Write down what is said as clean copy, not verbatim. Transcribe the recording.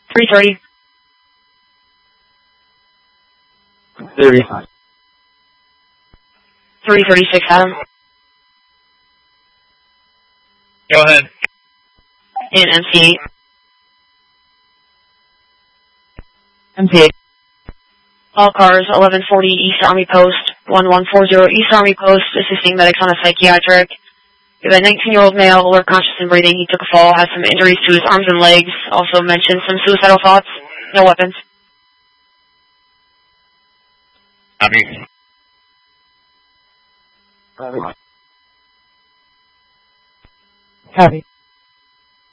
330. 30. 336, Adam. Go ahead. And MC8. MC8. All cars, 1140 East Army Post, 1140 East Army Post, assisting medics on a psychiatric. We have a 19-year-old male, alert, conscious, and breathing. He took a fall, has some injuries to his arms and legs. Also mentioned some suicidal thoughts. No weapons. Copy. Copy.